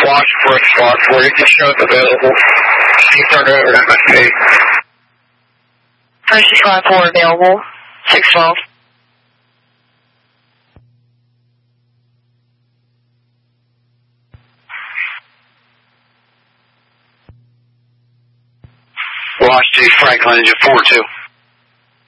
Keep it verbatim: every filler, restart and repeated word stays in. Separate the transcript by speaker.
Speaker 1: watch for a spot for you. Just show up available. You turn it over to M S P.
Speaker 2: First five four available. six twelve.
Speaker 1: Watch G Franklin, engine four two.